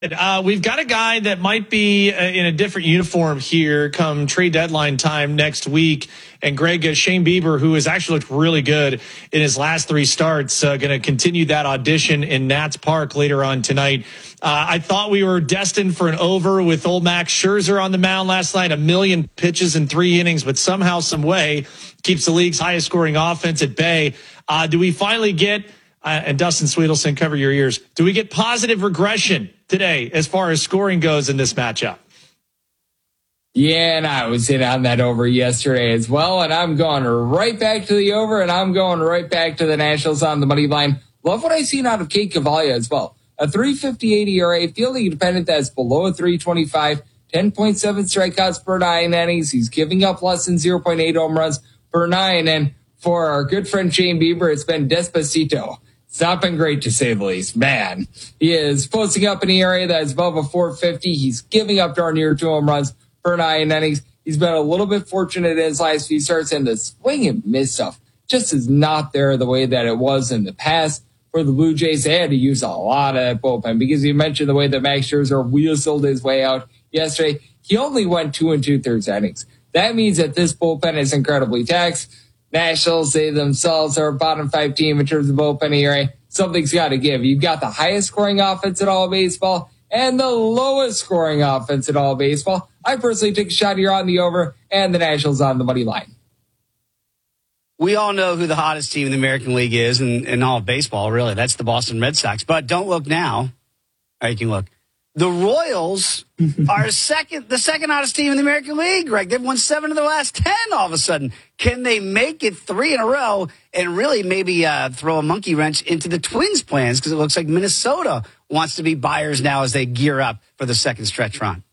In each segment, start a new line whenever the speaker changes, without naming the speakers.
We've got a guy that might be in a different uniform here come trade deadline time next week. And Greg, Shane Bieber, who has actually looked really good in his last three starts, going to continue that audition in Nats Park later on tonight. I thought we were destined for an over with old Max Scherzer on the mound last night, 1 million pitches in 3 innings, but somehow, some way keeps the league's highest scoring offense at bay. Do we finally get, and Dustin Sweetelson, cover your ears, do we get positive regression today as far as scoring goes in this matchup?
Yeah, and I was in on that over yesterday as well, and I'm going right back to the over, and I'm going right back to the Nationals on the money line. Love what I've seen out of Kate Cavalia as well. A 3.58 ERA, fielding independent that's below a 3.25, 10.7 strikeouts per 9 innings. He's giving up less than 0.8 home runs per 9, and for our good friend Shane Bieber, it's been Despacito. It's not been great, to say the least. Man, he is posting up an ERA that's above a 4.50. He's giving up darn near 2 home runs per 9 innings. He's been a little bit fortunate in his last few starts, and the swing and miss stuff just is not there the way that it was in the past. For the Blue Jays, they had to use a lot of that bullpen because you mentioned the way that Max Scherzer wheeled his way out yesterday. He only went 2 2/3 innings. That means that this bullpen is incredibly taxed. Nationals, they themselves are a bottom 5 team in terms of bullpen ERA. Something's got to give. You've got the highest scoring offense in all of baseball and the lowest scoring offense in all of baseball. I personally take a shot here on the over and the Nationals on the money line.
We all know who the hottest team in the American League is in all of baseball, really. That's the Boston Red Sox. But don't look now. Or you can look. The Royals are the second hottest team in the American League, Greg. They've won 7 of their last 10 all of a sudden. Can they make it 3 in a row and really maybe throw a monkey wrench into the Twins' plans? Because it looks like Minnesota wants to be buyers now as they gear up for the second stretch run.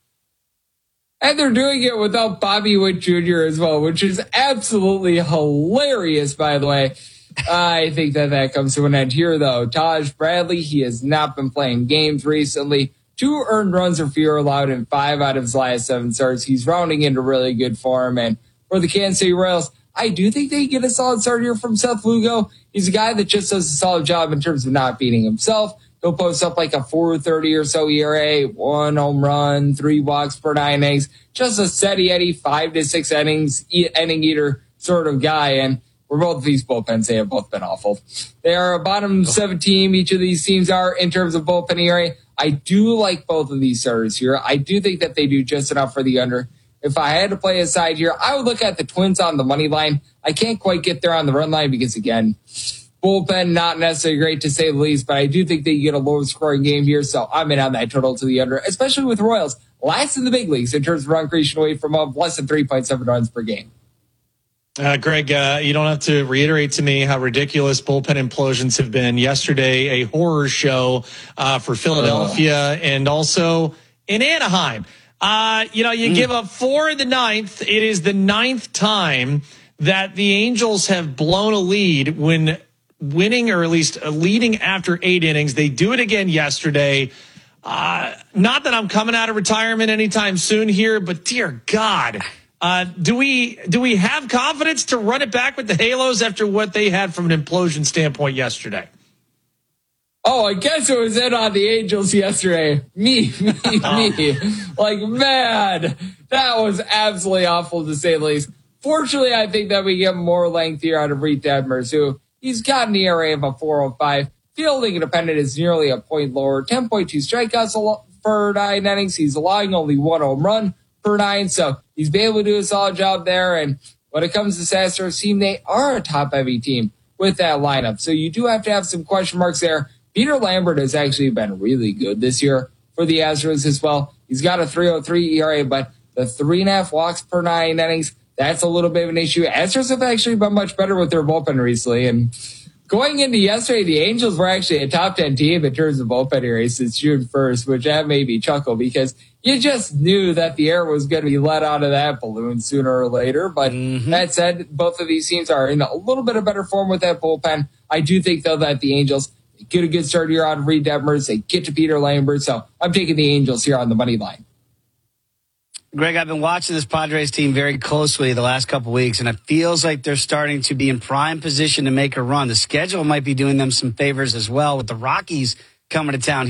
And they're doing it without Bobby Witt Jr. as well, which is absolutely hilarious, by the way. I think that comes to an end here, though. Taj Bradley, he has not been playing games recently. 2 earned runs or fewer allowed in 5 out of his last 7 starts. He's rounding into really good form. And for the Kansas City Royals, I do think they get a solid start here from Seth Lugo. He's a guy that just does a solid job in terms of not beating himself. He'll post up like a 4.30 or so ERA, 1 home run, 3 walks per 9 innings. Just a steady Eddie 5 to 6 innings, inning eater sort of guy. And for both of these bullpens, they have both been awful. They are a bottom 7 team. Each of these teams are in terms of bullpen ERA. I do like both of these starters here. I do think that they do just enough for the under. If I had to play a side here, I would look at the Twins on the money line. I can't quite get there on the run line because, again, bullpen not necessarily great to say the least, but I do think that you get a low scoring game here, so I'm in on that total to the under, especially with Royals last in the big leagues in terms of run creation away from less than 3.7 runs per game.
Greg, you don't have to reiterate to me how ridiculous bullpen implosions have been. Yesterday, a horror show for Philadelphia and also in Anaheim. You give up 4 in the 9th. It is the 9th time that the Angels have blown a lead when winning, or at least leading after 8 innings. They do it again yesterday. Not that I'm coming out of retirement anytime soon here, but dear God, do we have confidence to run it back with the Halos after what they had from an implosion standpoint yesterday?
Oh, I guess it was in on the Angels yesterday. Me. Like, man, that was absolutely awful to say the least. Fortunately, I think that we get more length here out of Reed Detmers, who he's got an ERA of a 4.05. Fielding independent is nearly a point lower. 10.2 strikeouts per 9 innings. He's allowing only 1 home run per 9. So he's been able to do a solid job there. And when it comes to Astros team, they are a top-heavy team with that lineup. So you do have to have some question marks there. Peter Lambert has actually been really good this year for the Astros as well. He's got a 3.03 ERA, but the 3.5 walks per 9 innings, that's a little bit of an issue. Astros have actually been much better with their bullpen recently. And going into yesterday, the Angels were actually a top 10 team in terms of bullpen ERA since June 1st, which that made me chuckle because you just knew that the air was going to be let out of that balloon sooner or later. But that said, both of these teams are in a little bit of better form with that bullpen. I do think, though, that the Angels get a good start here on Reed Detmers. They get to Peter Lambert. So I'm taking the Angels here on the money line.
Greg, I've been watching this Padres team very closely the last couple of weeks, and it feels like they're starting to be in prime position to make a run. The schedule might be doing them some favors as well with the Rockies coming to town here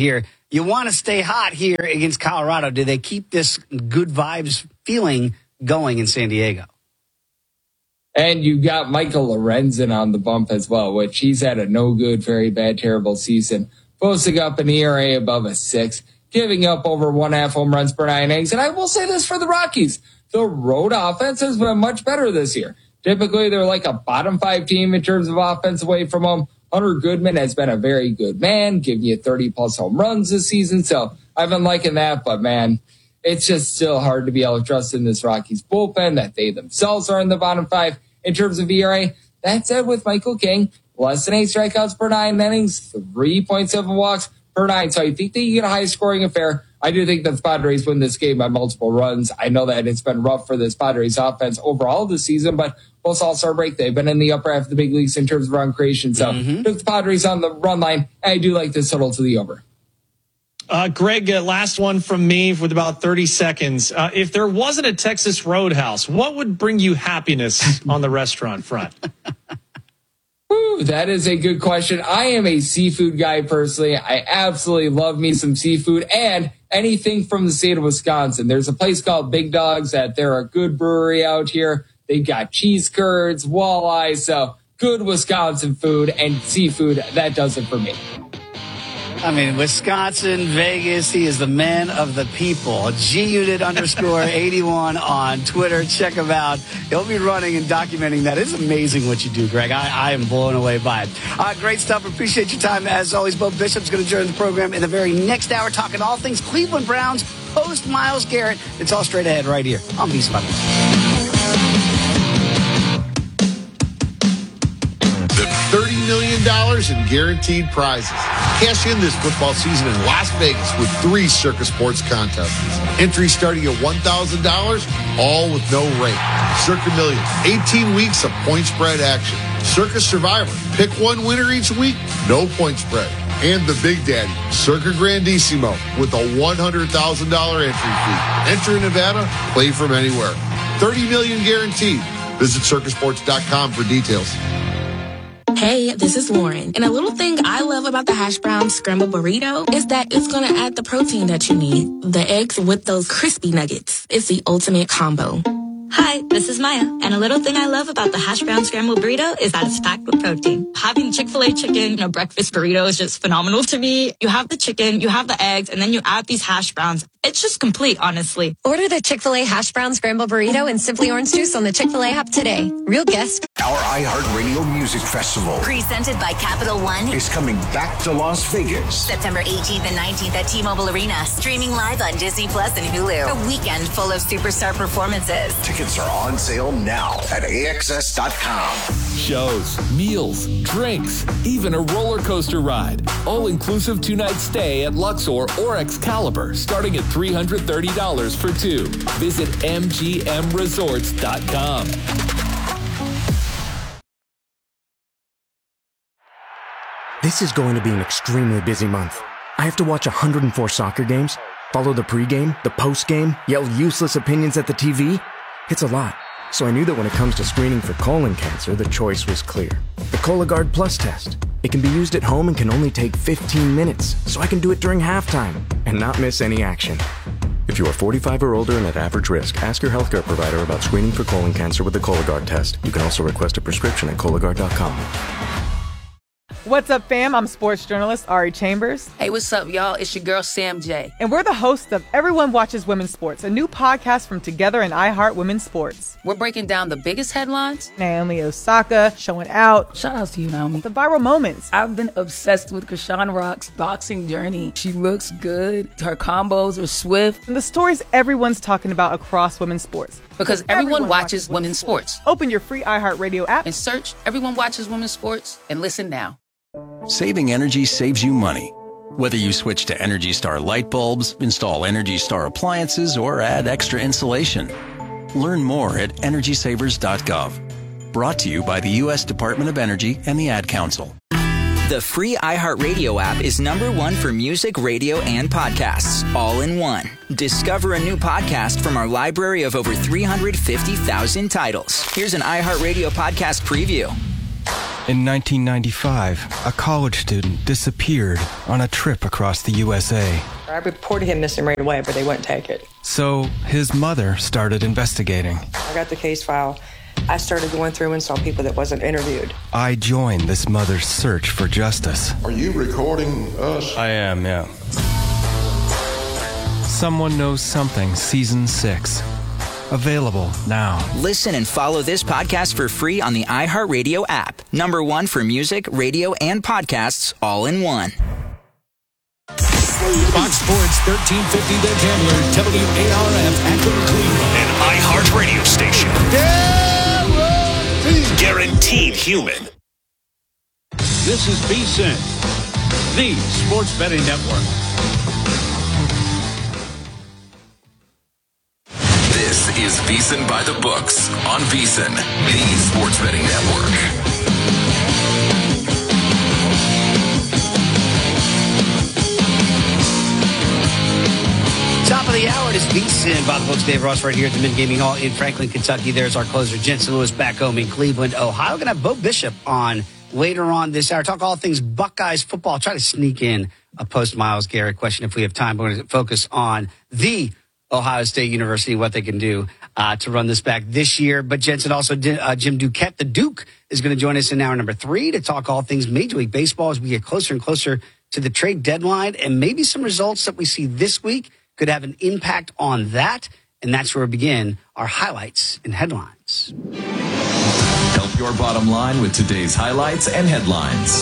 You want to stay hot here against Colorado. Do they keep this good vibes feeling going in San Diego?
And you got Michael Lorenzen on the bump as well, which he's had a no good, very bad, terrible season. Posting up an ERA above a 6, giving up over 1.5 home runs per 9 innings. And I will say this for the Rockies. The road offense has been much better this year. Typically, they're like a bottom 5 team in terms of offense away from home. Hunter Goodman has been a very good man, giving you 30-plus home runs this season. So I've been liking that. But, man, it's just still hard to be able to trust in this Rockies bullpen that they themselves are in the bottom 5 in terms of ERA. That said, with Michael King, less than 8 strikeouts per 9 innings, 3.7 walks per 9. So I think that you get a high-scoring affair. I do think that the Padres win this game by multiple runs. I know that it's been rough for this Padres offense overall this season, but post All-Star break, they've been in the upper half of the big leagues in terms of run creation. So took the Padres on the run line, and I do like this total to the over.
Greg, last one from me with about 30 seconds. If there wasn't a Texas Roadhouse, what would bring you happiness on the restaurant front?
Ooh, that is a good question. I am a seafood guy personally. I absolutely love me some seafood and anything from the state of Wisconsin. There's a place called Big Dogs that they're a good brewery out here. They've got cheese curds, walleye, so good Wisconsin food and seafood. That does it for me.
I mean, Wisconsin, Vegas, he is the man of the people. GUnit_81 on Twitter. Check him out. He'll be running and documenting that. It's amazing what you do, Greg. I am blown away by it. Great stuff. Appreciate your time. As always, Bo Bishop's going to join the program in the very next hour, talking all things Cleveland Browns, post Myles Garrett. It's all straight ahead right here on V-Spot.
$30 million in guaranteed prizes. Cash in this football season in Las Vegas with 3 Circus Sports contests. Entries starting at $1,000, all with no rate. Circa Millions, 18 weeks of point spread action. Circus Survivor, pick one winner each week, no point spread. And the Big Daddy, Circa Grandissimo, with a $100,000 entry fee. Enter in Nevada, play from anywhere. $30 million guaranteed. Visit circusports.com for details.
Hey, this is Lauren. And a little thing I love about the hash brown scrambled burrito is that it's going to add the protein that you need. The eggs with those crispy nuggets. It's the ultimate combo.
Hi, this is Maya. And a little thing I love about the hash brown scrambled burrito is that it's packed with protein. Having Chick-fil-A chicken in a breakfast burrito is just phenomenal to me. You have the chicken, you have the eggs, and then you add these hash browns. It's just complete, honestly.
Order the Chick-fil-A hash brown scrambled burrito and Simply Orange Juice on the Chick-fil-A app today. Real guests.
Our iHeartRadio Music Festival,
presented by Capital One,
is coming back to Las Vegas.
September 18th and 19th at T-Mobile Arena. Streaming live on Disney Plus and Hulu. A weekend full of superstar performances.
Tickets are on sale now at AXS.com.
Shows, meals, drinks, even a roller coaster ride. All-inclusive 2-night stay at Luxor or Excalibur, starting at $330 for 2. Visit MGMResorts.com.
This is going to be an extremely busy month. I have to watch 104 soccer games, follow the pregame, the postgame, yell useless opinions at the TV. It's a lot. So I knew that when it comes to screening for colon cancer, the choice was clear. The Cologuard Plus test. It can be used at home and can only take 15 minutes, so I can do it during halftime and not miss any action. If you are 45 or older and at average risk, ask your healthcare provider about screening for colon cancer with the Cologuard test. You can also request a prescription at Cologuard.com.
What's up, fam? I'm sports journalist Ari Chambers.
Hey, what's up, y'all? It's your girl, Sam J.
And we're the hosts of Everyone Watches Women's Sports, a new podcast from Together and iHeart Women's Sports.
We're breaking down the biggest headlines.
Naomi Osaka showing out.
Shout out to you, Naomi.
The viral moments.
I've been obsessed with Krishan Rock's boxing journey. She looks good. Her combos are swift.
And the stories everyone's talking about across women's sports.
Because everyone watches women's sports.
Open your free iHeartRadio app
and search Everyone Watches Women's Sports and listen now.
Saving energy saves you money. Whether you switch to Energy Star light bulbs, install Energy Star appliances, or add extra insulation. Learn more at EnergySavers.gov. Brought to you by the U.S. Department of Energy and the Ad Council.
The free iHeartRadio app is #1 for music, radio, and podcasts, all in one. Discover a new podcast from our library of over 350,000 titles. Here's an iHeartRadio podcast preview.
In 1995, a college student disappeared on a trip across the USA.
I reported him missing right away, but they wouldn't take it.
So his mother started investigating.
I got the case file. I started going through and saw people that wasn't interviewed.
I joined this mother's search for justice.
Are you recording us?
I am, yeah. Someone Knows Something, Season 6. Available now.
Listen and follow this podcast for free on the iHeartRadio app. #1 for music, radio, and podcasts all in one.
Fox Sports 1350 The Gambler, WARF Akron, Cleveland.
An iHeart radio station. Guaranteed human.
This is VSiN, the sports betting network.
This is VSiN by the Books on VSiN, the sports betting network.
Top of the hour, it is VSiN by the Books. Dave Ross right here at the Mint Gaming Hall in Franklin, Kentucky. There's our closer, Jensen Lewis, back home in Cleveland, Ohio. We're going to have Bo Bishop on later on this hour. Talk all things Buckeyes football. I'll try to sneak in a post-Myles Garrett question if we have time. We're going to focus on the Ohio State University, what they can do to run this back this year. But Jensen, also Jim Duquette, the Duke, is going to join us in hour number 3 to talk all things Major League Baseball as we get closer and closer to the trade deadline. And maybe some results that we see this week could have an impact on that. And that's where we begin our highlights and headlines.
Help your bottom line with today's highlights and headlines.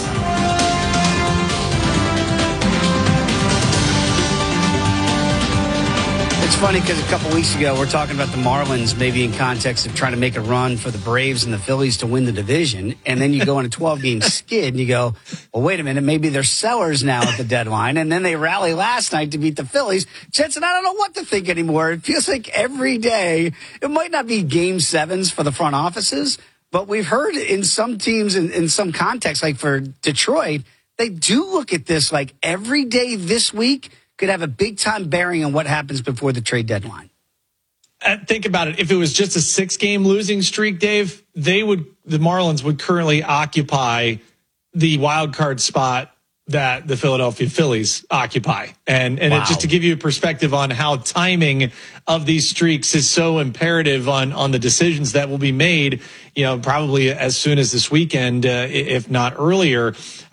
It's funny because a couple weeks ago, we're talking about the Marlins maybe in context of trying to make a run for the Braves and the Phillies to win the division. And then you go on a 12-game skid and you go, well, wait a minute, maybe they're sellers now at the deadline. And then they rally last night to beat the Phillies. Jensen, I don't know what to think anymore. It feels like every day, it might not be game 7s for the front offices, but we've heard in some teams, in some contexts, like for Detroit, they do look at this like every day this week could have a big-time bearing on what happens before the trade deadline.
Think about it. If it was just a 6-game losing streak, Dave, the Marlins would currently occupy the wild card spot that the Philadelphia Phillies occupy. And wow. Just to give you a perspective on how timing of these streaks is so imperative on the decisions that will be made, probably as soon as this weekend, if not earlier.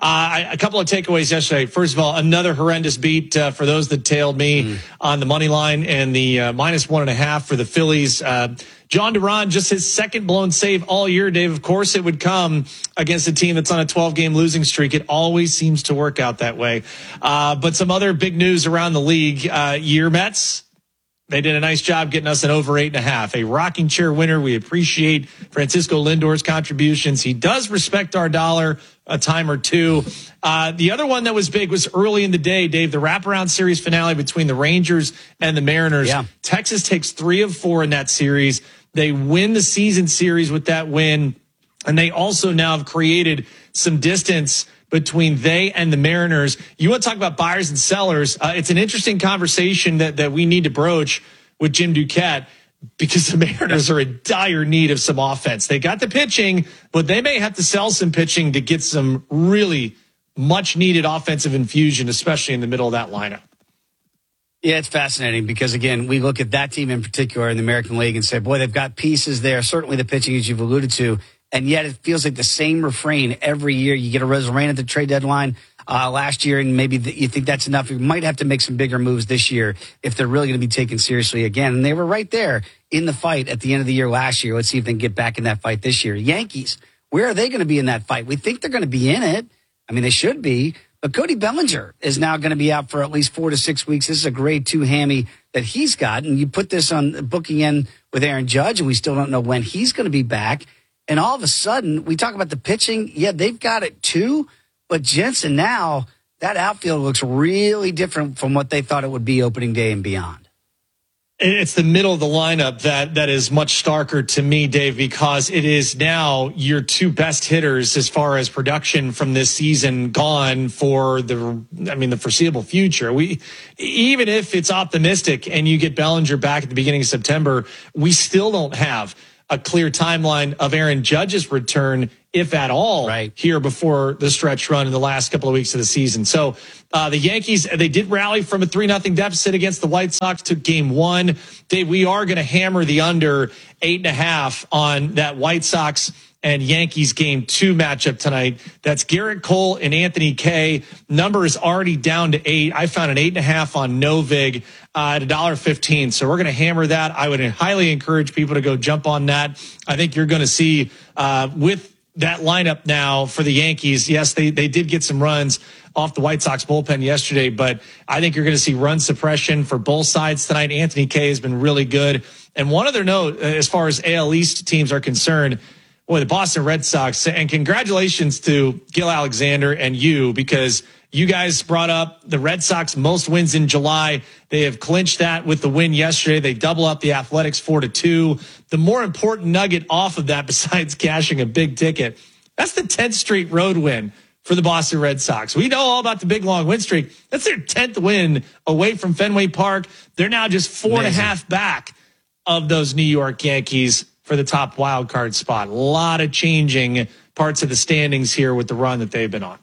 A couple of takeaways yesterday. First of all, another horrendous beat for those that tailed me on the money line and the -1.5 for the Phillies. John Duran, just his second blown save all year, Dave. Of course, it would come against a team that's on a 12-game losing streak. It always seems to work out that way. But some other big news around the league. Your Mets, they did a nice job getting us an over 8.5. A rocking chair winner. We appreciate Francisco Lindor's contributions. He does respect our dollar a time or two. The other one that was big was early in the day, Dave, the wraparound series finale between the Rangers and the Mariners. Yeah. Texas takes 3 of 4 in that series. They win the season series with that win. And they also now have created some distance between they and the Mariners. You want to talk about buyers and sellers. It's an interesting conversation that we need to broach with Jim Duquette, because the Mariners are in dire need of some offense. They got the pitching, but they may have to sell some pitching to get some really much needed offensive infusion, especially in the middle of that lineup.
Yeah, it's fascinating because, again, we look at that team in particular in the American League and say, boy, they've got pieces there, certainly the pitching, as you've alluded to, and yet it feels like the same refrain every year. You get a Rosario at the trade deadline last year, and maybe you think that's enough. You might have to make some bigger moves this year if they're really going to be taken seriously again. And they were right there in the fight at the end of the year last year. Let's see if they can get back in that fight this year. Yankees, where are they going to be in that fight? We think they're going to be in it. I mean, they should be. But Cody Bellinger is now going to be out for at least 4 to 6 weeks. This is a grade 2 hammy that he's got. And you put this on booking in with Aaron Judge, and we still don't know when he's going to be back. And all of a sudden, we talk about the pitching. Yeah, they've got it too. But Jensen, now that outfield looks really different from what they thought it would be opening day and beyond.
It's the middle of the lineup that is much starker to me, Dave, because it is now your 2 best hitters as far as production from this season gone for the foreseeable future. Even if it's optimistic and you get Bellinger back at the beginning of September, we still don't have a clear timeline of Aaron Judge's return if at all, here before the stretch run in the last couple of weeks of the season. So the Yankees, they did rally from a 3-0 deficit against the White Sox to game one. Dave, we are going to hammer the under 8.5 on that White Sox and Yankees game 2 matchup tonight. That's Garrett Cole and Anthony Kay. Number is already down to 8. I found an 8.5 on Novig at $1.15. So we're going to hammer that. I would highly encourage people to go jump on that. I think you're going to see with that lineup now for the Yankees. Yes, they did get some runs off the White Sox bullpen yesterday, but I think you're going to see run suppression for both sides tonight. Anthony Kay has been really good. And one other note, as far as AL East teams are concerned, boy, the Boston Red Sox, and congratulations to Gil Alexander and you, because you guys brought up the Red Sox most wins in July. They have clinched that with the win yesterday. They double up the Athletics 4-2. The more important nugget off of that, besides cashing a big ticket, that's the 10th straight road win for the Boston Red Sox. We know all about the big long win streak. That's their 10th win away from Fenway Park. They're now just 4.5 back of those New York Yankees for the top wild card spot. A lot of changing parts of the standings here with the run that they've been on.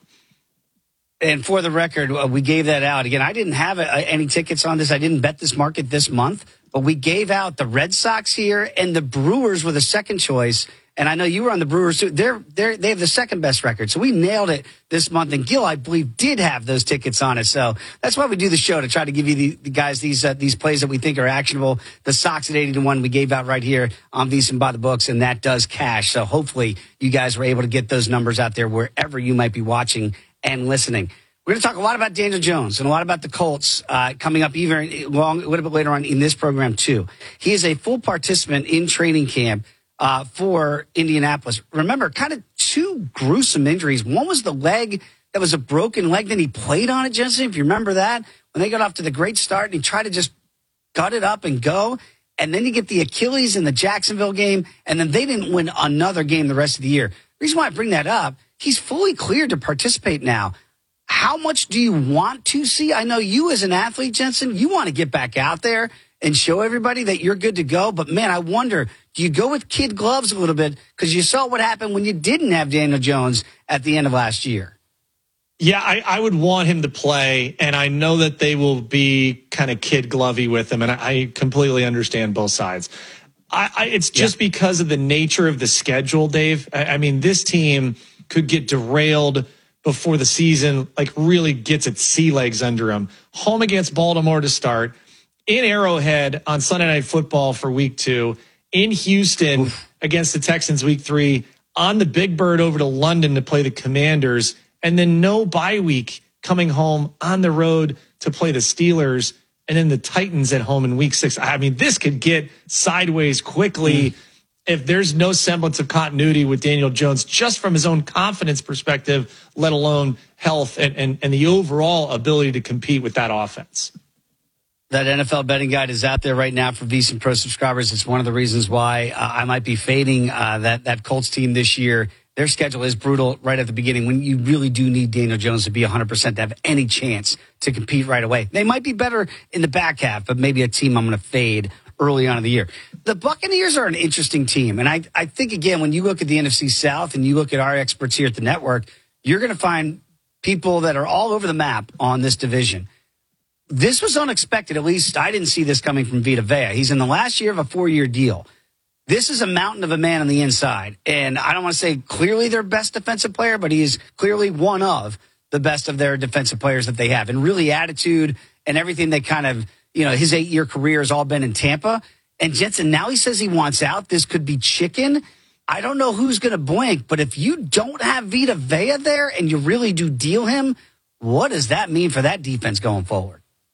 And for the record, we gave that out. Again, I didn't have any tickets on this. I didn't bet this market this month, but we gave out the Red Sox here, and the Brewers were the second choice. And I know you were on the Brewers too. They have the second best record. So we nailed it this month. And Gil, I believe, did have those tickets on it. So that's why we do the show, to try to give you the guys these plays that we think are actionable. The Sox at 80-1 we gave out right here on VSiN by the Books, and that does cash. So hopefully you guys were able to get those numbers out there wherever you might be watching and listening. We're going to talk a lot about Daniel Jones and a lot about the Colts coming up even a little bit later on in this program too. He is a full participant in training camp for Indianapolis. Remember, kind of 2 gruesome injuries. One was the leg that was a broken leg. Then he played on it, Jensen, if you remember that. When they got off to the great start, and he tried to just gut it up and go. And then you get the Achilles in the Jacksonville game, and then they didn't win another game the rest of the year. The reason why I bring that up, he's fully cleared to participate now. How much do you want to see? I know you as an athlete, Jensen, you want to get back out there and show everybody that you're good to go. But, man, I wonder, do you go with kid gloves a little bit? Because you saw what happened when you didn't have Daniel Jones at the end of last year.
Yeah, I would want him to play, and I know that they will be kind of kid glovey with him, and I completely understand both sides. It's just because of the nature of the schedule, Dave. I mean, this team could get derailed before the season really gets its sea legs under them. Home against Baltimore to start, in Arrowhead on Sunday Night Football for week 2, in Houston against the Texans week 3, on the Big Bird over to London to play the Commanders, and then no bye week coming home on the road to play the Steelers, and then the Titans at home in week 6. I mean, this could get sideways quickly if there's no semblance of continuity with Daniel Jones, just from his own confidence perspective, let alone health and the overall ability to compete with that offense.
That NFL betting guide is out there right now for VSiN Pro subscribers. It's one of the reasons why I might be fading that Colts team this year. Their schedule is brutal right at the beginning when you really do need Daniel Jones to be 100% to have any chance to compete right away. They might be better in the back half, but maybe a team I'm going to fade early on in the year. The Buccaneers are an interesting team. And I think, again, when you look at the NFC South and you look at our experts here at the network, you're going to find people that are all over the map on this division. This was unexpected. At least I didn't see this coming from Vita Vea. He's in the last year of a 4-year deal. This is a mountain of a man on the inside. And I don't want to say clearly their best defensive player, but he is clearly one of the best of their defensive players that they have. And really attitude and everything they kind of, his 8-year career has all been in Tampa. And Jensen, now he says he wants out. This could be chicken. I don't know who's going to blink, but if you don't have Vita Vea there and you really do deal him, what does that mean for that defense going forward?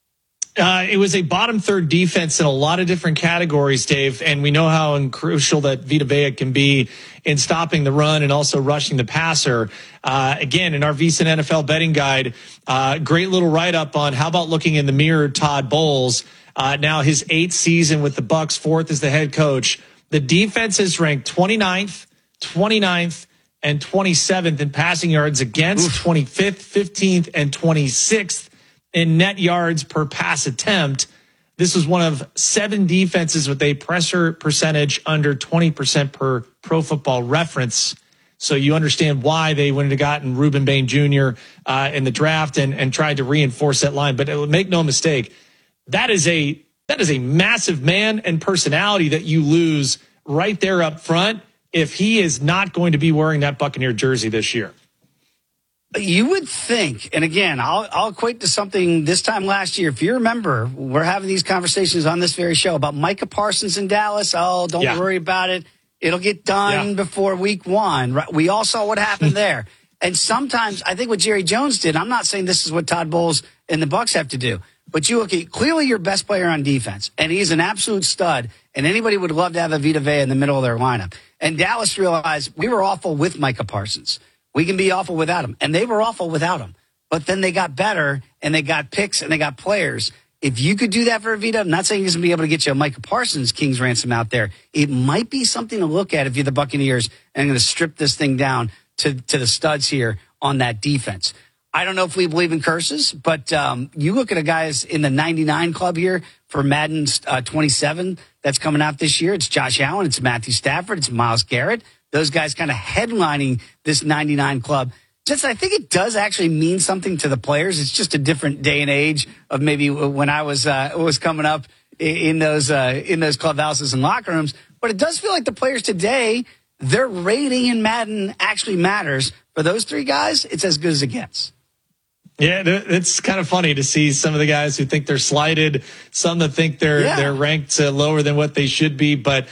It was a bottom third defense in a lot of different categories, Dave, and we know how crucial that Vita Vea can be in stopping the run and also rushing the passer. Again, in our VSiN NFL betting guide, great little write-up on how about looking in the mirror, Todd Bowles. Now his 8th season with the Bucs, 4th as the head coach. The defense is ranked 29th, 29th, and 27th in passing yards against, 25th, 15th, and 26th in net yards per pass attempt. This was one of 7 defenses with a pressure percentage under 20% per Pro Football Reference. So you understand why they went and gotten Reuben Bain Jr. In the draft and tried to reinforce that line. But make no mistake, that is a massive man and personality that you lose right there up front if he is not going to be wearing that Buccaneer jersey this year.
You would think, and again, I'll equate to something this time last year. If you remember, we're having these conversations on this very show about Micah Parsons in Dallas. Oh, don't worry about it. It'll get done before week 1. Right? We all saw what happened there. And sometimes, I think what Jerry Jones did, I'm not saying this is what Todd Bowles and the Bucs have to do, but you look at clearly your best player on defense, and he's an absolute stud, and anybody would love to have a Vita Vea in the middle of their lineup. And Dallas realized we were awful with Micah Parsons. We can be awful without him. And they were awful without him. But then they got better, and they got picks, and they got players. If you could do that for Vita, I'm not saying he's going to be able to get you a Micah Parsons King's ransom out there. It might be something to look at if you're the Buccaneers, and I'm going to strip this thing down to the studs here on that defense. I don't know if we believe in curses, but you look at a guys in the 99 club here for Madden 27 that's coming out this year. It's Josh Allen, it's Matthew Stafford, it's Myles Garrett. Those guys kind of headlining this 99 club. Just, I think it does actually mean something to the players. It's just a different day and age of maybe when I was coming up in those clubhouses and locker rooms. But it does feel like the players today, their rating in Madden actually matters. For those 3 guys, it's as good as it gets.
Yeah, it's kind of funny to see some of the guys who think they're slighted, some that think they're ranked lower than what they should be. But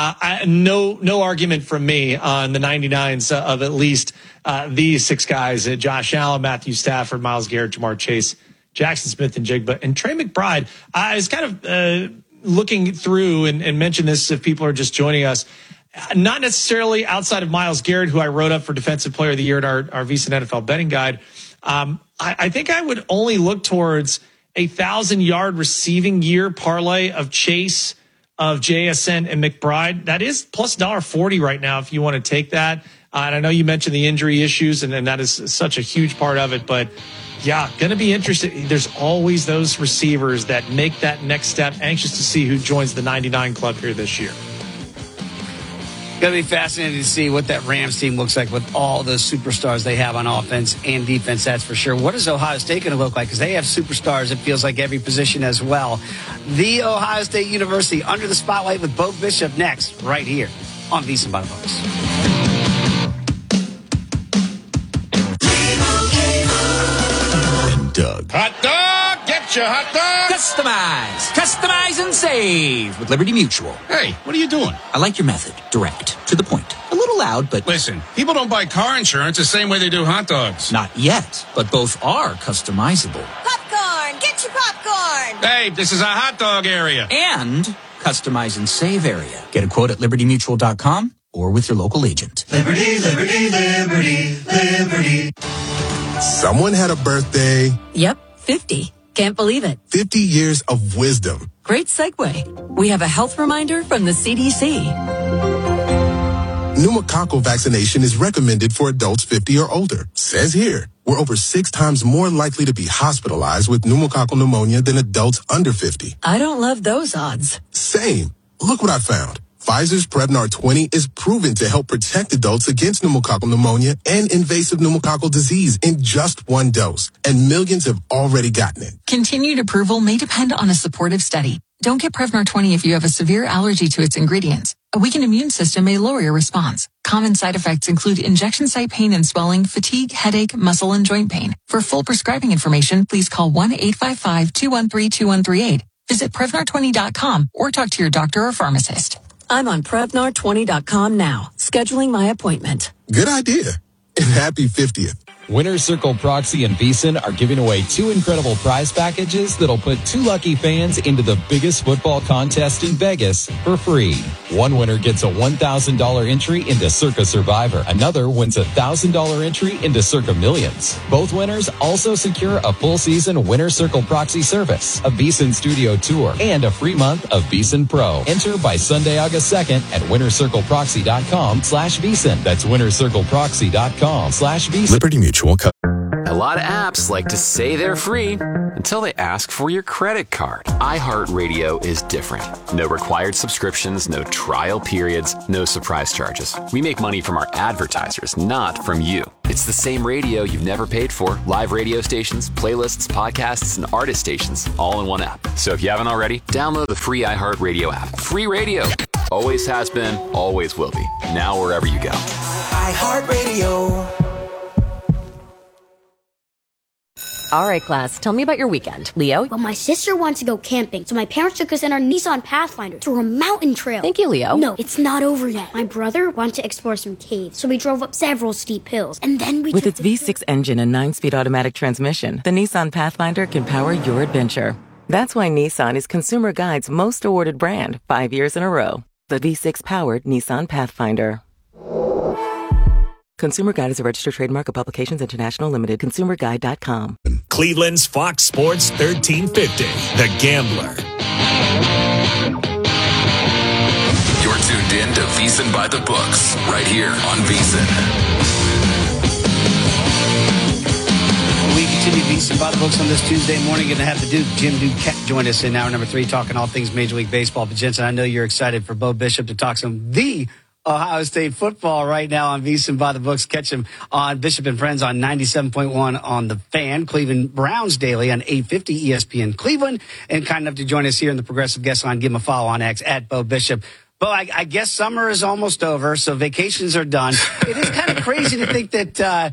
no argument from me on the 99s of at least these 6 guys: Josh Allen, Matthew Stafford, Myles Garrett, Jamar Chase, Jackson Smith, and Jigba, and Trey McBride. I was kind of looking through and mention this if people are just joining us. Not necessarily outside of Myles Garrett, who I wrote up for Defensive Player of the Year in our VSiN NFL betting guide. I think I would only look towards a 1,000-yard receiving year parlay of Chase, of JSN, and McBride. That is plus $1.40 right now if you want to take that. And I know you mentioned the injury issues, and that is such a huge part of it. But, yeah, going to be interesting. There's always those receivers that make that next step. Anxious to see who joins the 99 club here this year.
Going to be fascinating to see what that Rams team looks like with all those superstars they have on offense and defense, that's for sure. What is Ohio State going to look like? Because they have superstars, it feels like, every position as well. The Ohio State University under the spotlight with Bo Bishop next, right here on VSiN by the Bucs.
And Doug.
Hot dog! Get your hot dog!
Customize and save with Liberty Mutual.
Hey, what are you doing?
I like your method. Direct. To the point. A little loud, but...
Listen, people don't buy car insurance the same way they do hot dogs.
Not yet, but both are customizable.
Popcorn! Get your popcorn!
Hey, this is a hot dog area.
And customize and save area. Get a quote at libertymutual.com or with your local agent.
Liberty, liberty, liberty, liberty.
Someone had a birthday.
Yep, 50. Can't believe it.
50 years of wisdom.
Great segue. We have a health reminder from the CDC.
Pneumococcal vaccination is recommended for adults 50 or older. Says here, we're over 6 times more likely to be hospitalized with pneumococcal pneumonia than adults under 50.
I don't love those odds.
Same. Look what I found. Pfizer's Prevnar 20 is proven to help protect adults against pneumococcal pneumonia and invasive pneumococcal disease in just 1 dose. And millions have already gotten it.
Continued approval may depend on a supportive study. Don't get Prevnar 20 if you have a severe allergy to its ingredients. A weakened immune system may lower your response. Common side effects include injection site pain and swelling, fatigue, headache, muscle, and joint pain. For full prescribing information, please call 1-855-213-2138. Visit Prevnar20.com or talk to your doctor or pharmacist. I'm on Prevnar20.com now, scheduling my appointment.
Good idea. And happy 50th.
Winner Circle Proxy and VSiN are giving away 2 incredible prize packages that'll put 2 lucky fans into the biggest football contest in Vegas for free. One winner gets a $1,000 entry into Circa Survivor. Another wins a $1,000 entry into Circa Millions. Both winners also secure a full season Winner Circle Proxy service, a VSiN studio tour, and a free month of VSiN Pro. Enter by Sunday, August 2nd at winnercircleproxy.com/VSiN. That's winnercircleproxy.com/VSiN.
Liberty Mutual.
A lot
lot of apps like to say they're free until they ask for your credit card. iHeartRadio is different. No required subscriptions, no trial periods, no surprise charges. We make money from our advertisers, not from you. It's the same radio you've never paid for. Live radio stations, playlists, podcasts, and artist stations, all in one app. So if you haven't already, download the free iHeartRadio app. Free radio. Always has been, always will be. Now wherever you go.
iHeartRadio.
All right, class, tell me about your weekend. Leo?
Well, my sister wants to go camping, so my parents took us in our Nissan Pathfinder through a mountain trail.
Thank you, Leo.
No, it's not over yet. My brother wanted to explore some caves, so we drove up several steep hills, and then we
With its V6 engine and 9-speed automatic transmission, the Nissan Pathfinder can power your adventure. That's why Nissan is Consumer Guide's most awarded brand 5 years in a row. The V6-powered Nissan Pathfinder. Consumer Guide is a registered trademark of Publications International Limited. ConsumerGuide.com.
Cleveland's Fox Sports 1350, The Gambler.
You're tuned in to VSiN by the Books, right here on VSiN.
We continue VSiN by the Books on this Tuesday morning. Going to have the Duke, Jim Duquette, join us in hour number 3, talking all things Major League Baseball. But Jensen, I know you're excited for Bo Bishop to talk some the Ohio State football right now on VSiN by the Books. Catch him on Bishop and Friends on 97.1 on The Fan, Cleveland Browns Daily on 850 ESPN Cleveland. And kind enough to join us here in the Progressive Guest Line. Give him a follow on X at Bo Bishop. But I guess summer is almost over, so vacations are done. It is kind of crazy to think that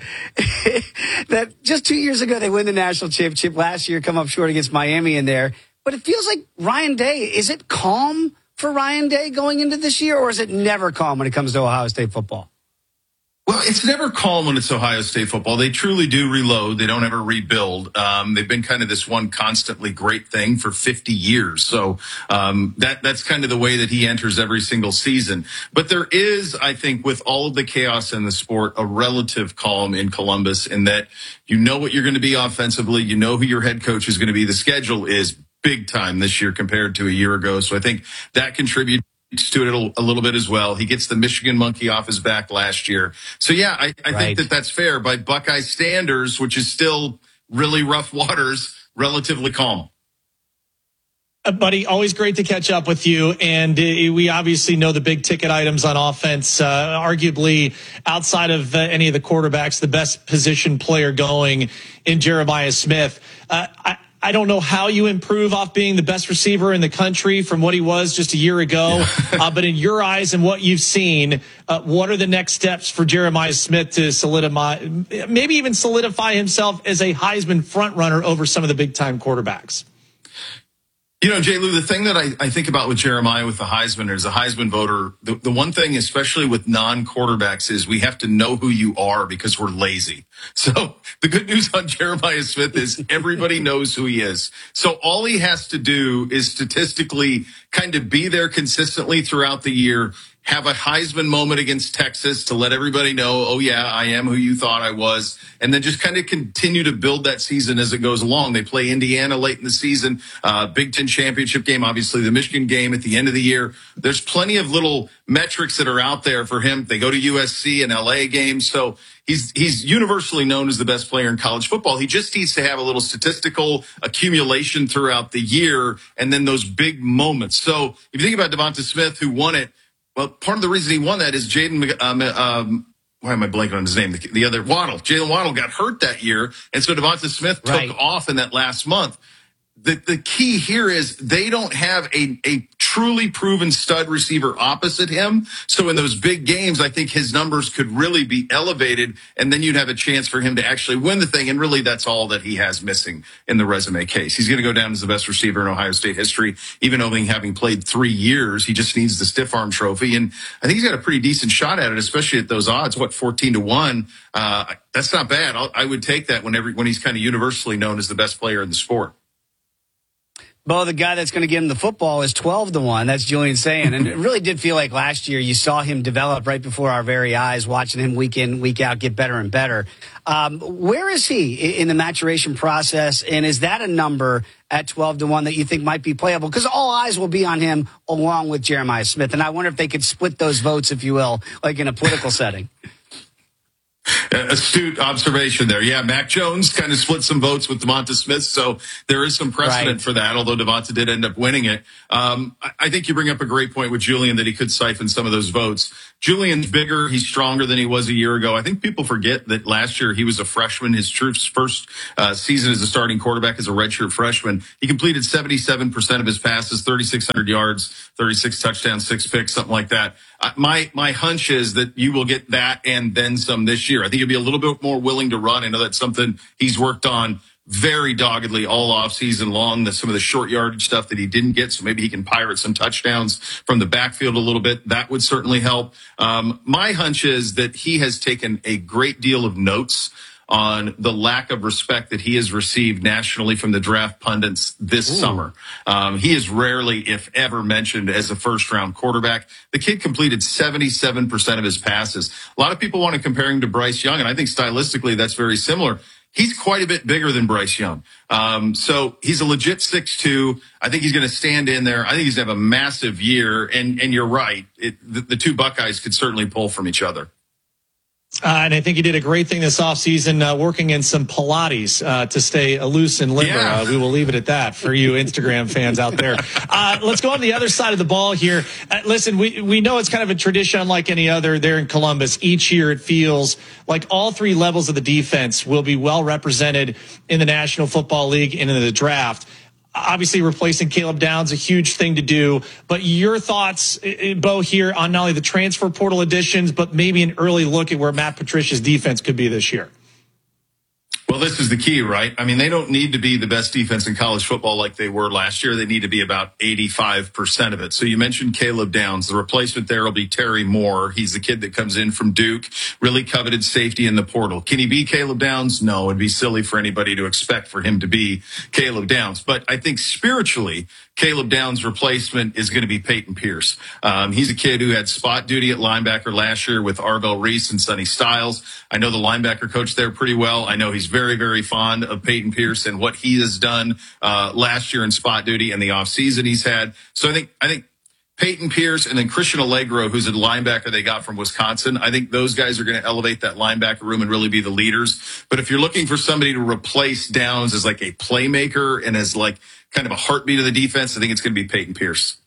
that just 2 years ago they win the national championship. Last year come up short against Miami in there. But it feels like Ryan Day, is it calm for Ryan Day going into this year, or is it never calm when it comes to Ohio State football?
Well, it's never calm when it's Ohio State football. They truly do reload. They don't ever rebuild. They've been kind of this one constantly great thing for 50 years. So that's kind of the way that he enters every single season. But there is, I think, with all of the chaos in the sport, a relative calm in Columbus in that you know what you're going to be offensively. You know who your head coach is going to be. The schedule is big time this year compared to a year ago. So I think that contributes to it a little bit as well. He gets the Michigan monkey off his back last year. So, yeah, I think that that's fair. By Buckeye standards, which is still really rough waters, relatively calm.
Buddy, always great to catch up with you. And we obviously know the big ticket items on offense. Arguably, outside of any of the quarterbacks, the best position player going in Jeremiah Smith. I don't know how you improve off being the best receiver in the country from what he was just a year ago. But in your eyes and what you've seen, what are the next steps for Jeremiah Smith to solidify himself as a Heisman frontrunner over some of the big-time quarterbacks?
You know, J. Lou, the thing that I think about with Jeremiah with the Heisman, as a Heisman voter, the one thing, especially with non-quarterbacks, is we have to know who you are because we're lazy. So the good news on Jeremiah Smith is everybody knows who he is. So all he has to do is statistically kind of be there consistently throughout the year, have a Heisman moment against Texas to let everybody know, oh, yeah, I am who you thought I was, and then just kind of continue to build that season as it goes along. They play Indiana late in the season, Big Ten championship game, obviously the Michigan game at the end of the year. There's plenty of little metrics that are out there for him. They go to USC and LA games, so he's universally known as the best player in college football. He just needs to have a little statistical accumulation throughout the year and then those big moments. So if you think about Devonta Smith, who won it, well, part of the reason he won that is why am I blanking on his name? The other Waddle. Jalen Waddle got hurt that year, and so Devonta Smith took off in that last month. The key here is they don't have a truly proven stud receiver opposite him. So in those big games, I think his numbers could really be elevated, and then you'd have a chance for him to actually win the thing. And really, that's all that he has missing in the resume case. He's going to go down as the best receiver in Ohio State history, even though having played 3 years. He just needs the stiff arm trophy. And I think he's got a pretty decent shot at it, especially at those odds, 14-1. That's not bad. I would take that when he's kind of universally known as the best player in the sport.
Bo, the guy that's going to get him the football is 12-1. That's Julian saying. And it really did feel like last year you saw him develop right before our very eyes, watching him week in, week out get better and better. Where is he in the maturation process? And is that a number at 12-1 that you think might be playable? Because all eyes will be on him along with Jeremiah Smith. And I wonder if they could split those votes, if you will, like in a political setting.
Astute observation there. Yeah, Mac Jones kind of split some votes with Devonta Smith, so there is some precedent for that, although Devonta did end up winning it. I think you bring up a great point with Julian that he could siphon some of those votes. Julian's bigger. He's stronger than he was a year ago. I think people forget that last year he was a freshman. His first season as a starting quarterback as a redshirt freshman. He completed 77% of his passes, 3,600 yards, 36 touchdowns, 6 picks, something like that. My hunch is that you will get that and then some this year. I think he'll be a little bit more willing to run. I know that's something he's worked on very doggedly all off season long. Some of the short yardage stuff that he didn't get. So maybe he can pirate some touchdowns from the backfield a little bit. That would certainly help. My hunch is that he has taken a great deal of notes on the lack of respect that he has received nationally from the draft pundits this summer. He is rarely, if ever, mentioned as a first-round quarterback. The kid completed 77% of his passes. A lot of people want to compare him to Bryce Young, and I think stylistically that's very similar. He's quite a bit bigger than Bryce Young. So he's a legit 6'2". I think he's going to stand in there. I think he's going to have a massive year. And you're right. The two Buckeyes could certainly pull from each other.
And I think he did a great thing this offseason, working in some Pilates to stay loose and limber.
Yeah.
We will leave it at that for you Instagram fans out there. Let's go on the other side of the ball here. Listen, we know it's kind of a tradition unlike any other there in Columbus. Each year it feels like all three levels of the defense will be well represented in the National Football League and in the draft. Obviously, replacing Caleb Downs, a huge thing to do. But your thoughts, Bo, here on not only the transfer portal additions, but maybe an early look at where Matt Patricia's defense could be this year.
Well, this is the key, right? I mean, they don't need to be the best defense in college football like they were last year. They need to be about 85% of it. So you mentioned Caleb Downs. The replacement there will be Terry Moore. He's the kid that comes in from Duke, really coveted safety in the portal. Can he be Caleb Downs? No, it'd be silly for anybody to expect for him to be Caleb Downs. But I think spiritually, Caleb Downs' replacement is going to be Peyton Pierce. He's a kid who had spot duty at linebacker last year with Arvell Reese and Sonny Styles. I know the linebacker coach there pretty well. I know he's very, very fond of Peyton Pierce and what he has done last year in spot duty and the offseason he's had. So I think Peyton Pierce and then Christian Allegro, who's a linebacker they got from Wisconsin. I think those guys are going to elevate that linebacker room and really be the leaders. But if you're looking for somebody to replace Downs as like a playmaker and as like kind of a heartbeat of the defense, I think it's going to be Peyton Pierce.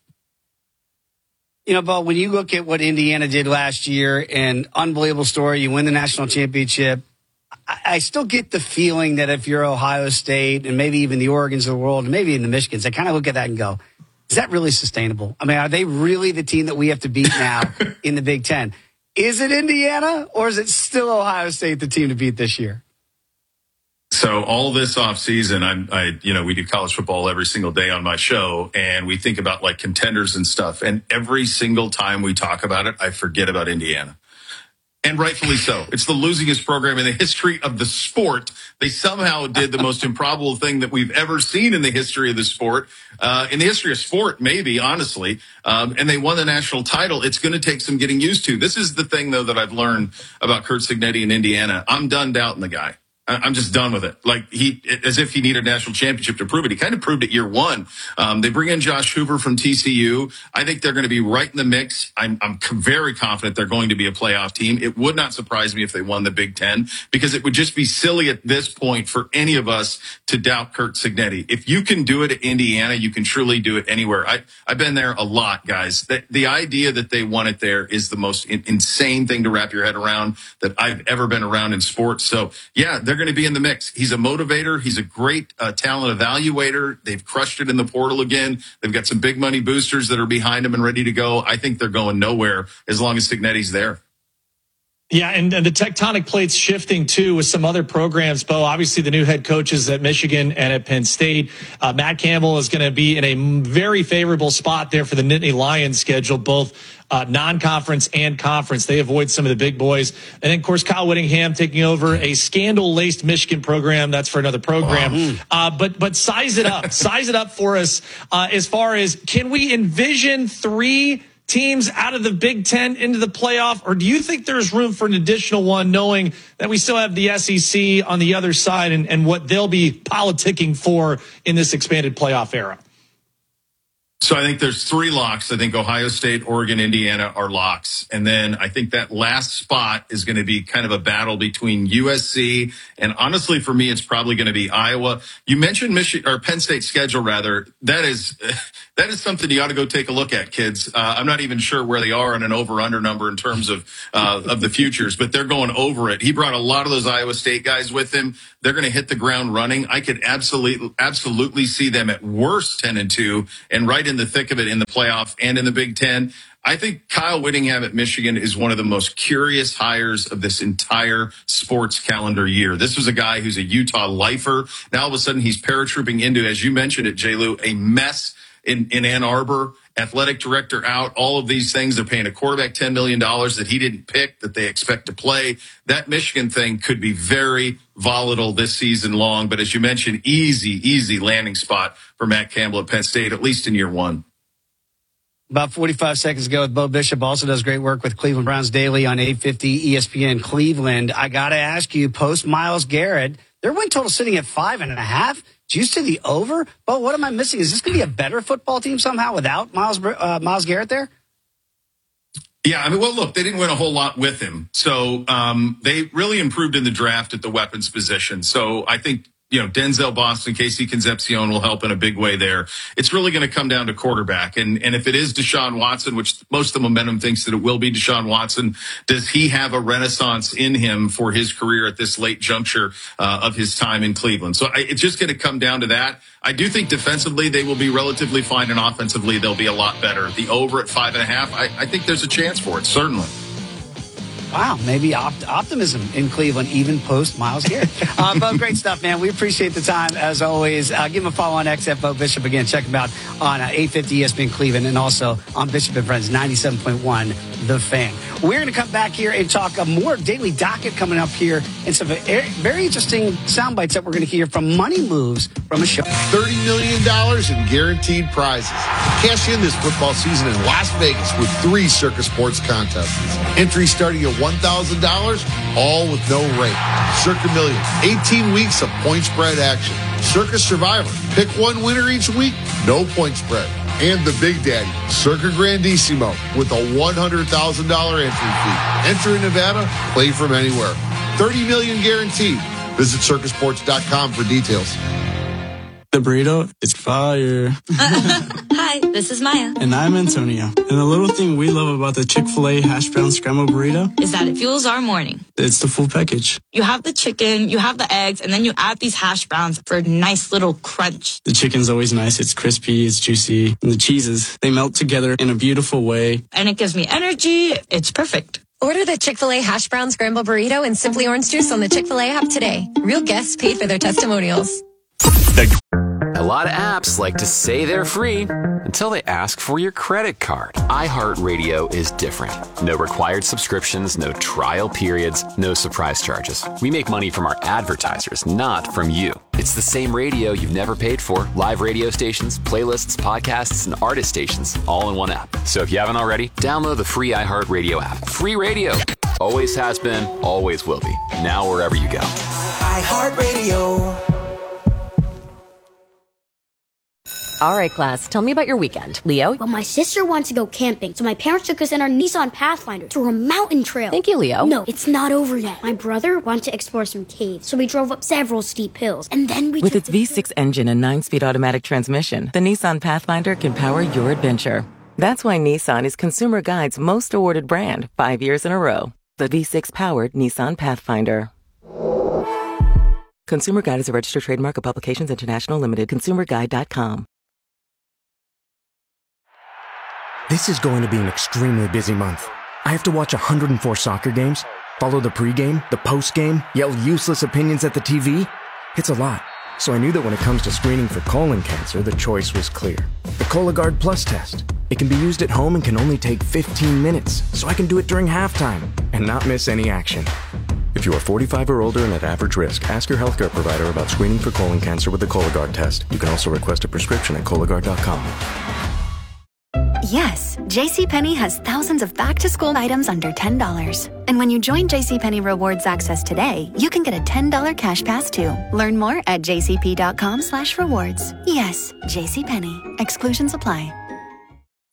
You know, Bo, when you look at what Indiana did last year, and unbelievable story, you win the national championship, I still get the feeling that if you're Ohio State and maybe even the Oregons of the world and maybe even the Michigans, I kind of look at that and go, is that really sustainable? I mean, are they really the team that we have to beat now in the Big Ten? Is it Indiana or is it still Ohio State the team to beat this year?
So all this offseason, we do college football every single day on my show, and we think about like contenders and stuff. And every single time we talk about it, I forget about Indiana. And rightfully so. It's the losingest program in the history of the sport. They somehow did the most improbable thing that we've ever seen in the history of the sport, in the history of sport, maybe, honestly. And they won the national title. It's going to take some getting used to. This is the thing, though, that I've learned about Curt Cignetti in Indiana. I'm done doubting the guy. I'm just done with it. Like as if he needed a national championship to prove it. He kind of proved it year one. They bring in Josh Hoover from TCU. I think they're going to be right in the mix. I'm very confident they're going to be a playoff team. It would not surprise me if they won the Big Ten because it would just be silly at this point for any of us to doubt Curt Cignetti. If you can do it at Indiana, you can truly do it anywhere. I've been there a lot, guys. The idea that they won it there is the most insane thing to wrap your head around that I've ever been around in sports. So yeah, they're going to be in the mix. He's a motivator. He's a great talent evaluator. They've crushed it in the portal again. They've got some big money boosters that are behind him and ready to go. I think they're going nowhere as long as Cignetti's there.
Yeah, and the tectonic plates shifting, too, with some other programs, Bo. Obviously, the new head coaches at Michigan and at Penn State. Matt Campbell is going to be in a very favorable spot there for the Nittany Lions schedule, both non-conference and conference. They avoid some of the big boys. And then, of course, Kyle Whittingham taking over a scandal-laced Michigan program. That's for another program. But size it up. Size it up for us as far as, can we envision 3 teams out of the Big Ten into the playoff, or do you think there's room for an additional one, knowing that we still have the SEC on the other side and what they'll be politicking for in this expanded playoff era?
So I think there's 3 locks. I think Ohio State, Oregon, Indiana are locks. And then I think that last spot is going to be kind of a battle between USC. And honestly, for me, it's probably going to be Iowa. You mentioned Michigan or Penn State's schedule, rather. That is something you ought to go take a look at, kids. I'm not even sure where they are on an over-under number in terms of the futures, but they're going over it. He brought a lot of those Iowa State guys with him. They're going to hit the ground running. I could absolutely see them at worst 10-2 and right in the thick of it in the playoff and in the Big Ten. I think Kyle Whittingham at Michigan is one of the most curious hires of this entire sports calendar year. This was a guy who's a Utah lifer. Now all of a sudden he's paratrooping into, as you mentioned it, J-Lou, a mess in Ann Arbor. Athletic director out, all of these things. They're paying a quarterback $10 million that he didn't pick, that they expect to play. That Michigan thing could be very volatile this season long. But as you mentioned, easy landing spot for Matt Campbell at Penn State, at least in year 1.
About 45 seconds ago with Bo Bishop, also does great work with Cleveland Browns Daily on 850 ESPN Cleveland. I got to ask you, post Myles Garrett, their win total sitting at 5.5. Juice to the over? But what am I missing? Is this going to be a better football team somehow without Myles Garrett there?
Yeah, I mean, well, look, they didn't win a whole lot with him. So they really improved in the draft at the weapons position. So I think, Denzel Boston, Casey Concepcion will help in a big way there. It's really going to come down to quarterback. And if it is Deshaun Watson, which most of the momentum thinks that it will be Deshaun Watson, does he have a renaissance in him for his career at this late juncture of his time in Cleveland? So it's just going to come down to that. I do think defensively they will be relatively fine, and offensively they'll be a lot better. The over at 5.5, I think there's a chance for it, certainly.
Wow, maybe optimism in Cleveland, even post Myles Garrett. Bo, great stuff, man. We appreciate the time, as always. Give him a follow on X at Bo Bishop. Again, check him out on 850 ESPN Cleveland and also on Bishop and Friends 97.1 The Fan. We're going to come back here and talk more Daily Docket coming up here and some very interesting sound bites that we're going to hear from money moves from a show.
$30 million in guaranteed prizes. Cash in this football season in Las Vegas with 3 Circus Sports contests. Entry starting at $1,000, all with no rate. Circa Million, 18 weeks of point spread action. Circus Survivor, pick one winner each week, no point spread. And the Big Daddy, Circa Grandissimo, with a $100,000 entry fee. Enter in Nevada, play from anywhere. 30 million guaranteed. Visit circusports.com for details.
The burrito is fire.
Hi, this is Maya.
And I'm Antonio. And the little thing we love about the Chick-fil-A hash brown scrambled burrito
is that it fuels our morning.
It's the full package.
You have the chicken, you have the eggs, and then you add these hash browns for a nice little crunch.
The chicken's always nice. It's crispy, it's juicy. And the cheeses, they melt together in a beautiful way.
And it gives me energy. It's perfect.
Order the Chick-fil-A hash brown scrambled burrito and Simply Orange Juice on the Chick-fil-A app today. Real guests paid for their testimonials.
A lot of apps like to say they're free until they ask for your credit card. iHeartRadio is different. No required subscriptions, no trial periods, no surprise charges. We make money from our advertisers, not from you. It's the same radio you've never paid for. Live radio stations, playlists, podcasts, and artist stations, all in one app. So if you haven't already, download the free iHeartRadio app. Free radio. Always has been, always will be. Now wherever you go.
iHeartRadio.
All right, class, tell me about your weekend. Leo?
Well, my sister wants to go camping, so my parents took us in our Nissan Pathfinder through a mountain trail.
Thank you, Leo.
No, it's not over yet. My brother wanted to explore some caves, so we drove up several steep hills, and then we
With its V6 engine and 9-speed automatic transmission, the Nissan Pathfinder can power your adventure. That's why Nissan is Consumer Guide's most awarded brand 5 years in a row. The V6-powered Nissan Pathfinder. Consumer Guide is a registered trademark of Publications International Limited. ConsumerGuide.com.
This is going to be an extremely busy month. I have to watch 104 soccer games, follow the pregame, the postgame, yell useless opinions at the TV. It's a lot. So I knew that when it comes to screening for colon cancer, the choice was clear. The Cologuard Plus test. It can be used at home and can only take 15 minutes, so I can do it during halftime and not miss any action. If you are 45 or older and at average risk, ask your healthcare provider about screening for colon cancer with the Cologuard test. You can also request a prescription at Cologuard.com.
Yes, JCPenney has thousands of back-to-school items under $10. And when you join JCPenney Rewards Access today, you can get a $10 cash pass too. Learn more at jcp.com/rewards. Yes, JCPenney. Exclusions apply.